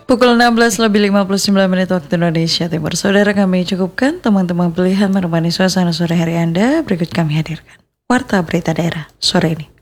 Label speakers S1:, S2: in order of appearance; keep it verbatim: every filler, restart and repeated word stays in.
S1: Pukul enam belas lebih lima puluh sembilan menit waktu Indonesia Timur. Saudara, kami cukupkan teman-teman pilihan menemani suasana sore hari Anda. Berikut kami hadirkan Warta Berita Daerah sore ini.